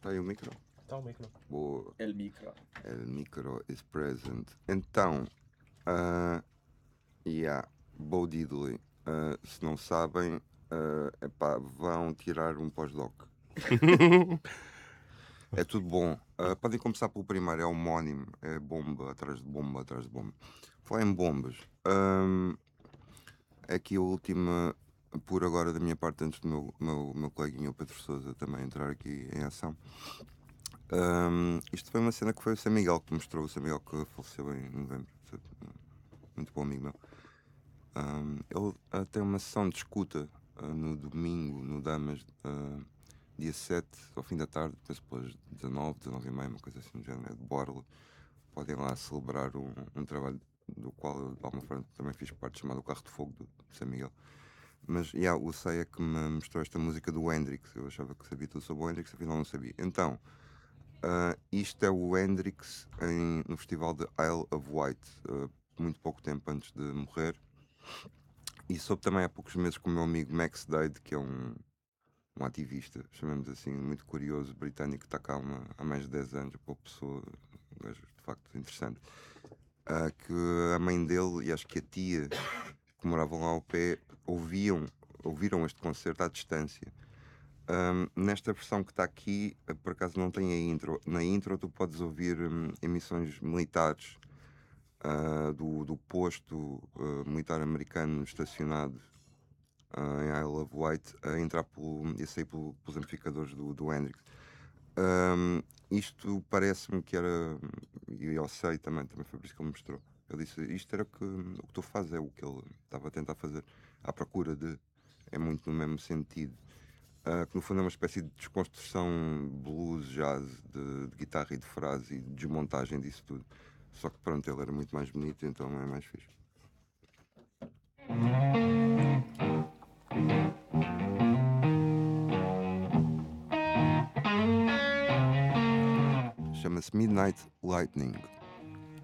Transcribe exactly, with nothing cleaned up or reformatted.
Está aí o micro? Está o micro. Boa. El micro. El micro is present. Então, uh, yeah, Bo Diddley. Uh, se não sabem, uh, epá, vão tirar um pós-doc. É tudo bom. Uh, podem começar pelo primeiro, é homónimo. É bomba atrás de bomba atrás de bomba. Falar em bombas. Um, aqui a última, por agora, da minha parte, antes do meu, meu, meu coleguinho, o Pedro Sousa, também entrar aqui em ação. Um, isto foi uma cena que foi o São Miguel que mostrou. O São Miguel que faleceu em novembro. Muito bom amigo meu. Um, ele uh, tem uma sessão de escuta uh, no domingo, no Damas, uh, dia sete, ao fim da tarde, depois depois dezanove, dezanove e meia, uma coisa assim do género, é de Borla. Podem lá celebrar um, um trabalho do qual eu, de alguma forma, também fiz parte, chamado O Carro de Fogo, do, de São Miguel. Mas, yeah, o Sei é que me mostrou esta música do Hendrix. Eu achava que sabia tudo sobre o Hendrix, afinal não sabia. Então, uh, isto é o Hendrix em, no festival de Isle of Wight, uh, muito pouco tempo antes de morrer. E soube também há poucos meses com o meu amigo Max Dade, que é um, um ativista, chamamos assim, muito curioso, britânico, que está cá uma, há mais de dez anos, uma pessoa, um gajo de facto interessante, uh, que a mãe dele e acho que a tia, que moravam lá ao pé, ouviam, ouviram este concerto à distância. Um, nesta versão que está aqui, uh, por acaso não tem a intro. Na intro tu podes ouvir um, emissões militares uh, do, do posto uh, militar americano estacionado uh, em Isle of Wight a entrar pelo, e a sair pelo, pelos amplificadores do, do Hendrix. Um, isto parece-me que era, e eu sei também, também foi por isso que ele mostrou. Ele disse: isto era o que, o que tu fazes, é o que ele estava a tentar fazer, à procura de. É muito no mesmo sentido. Uh, que no fundo é uma espécie de desconstrução blues, jazz, de, de guitarra e de frase e de desmontagem disso tudo. Só que pronto, ele era muito mais bonito, então é mais fixe. Chama-se Midnight Lightning.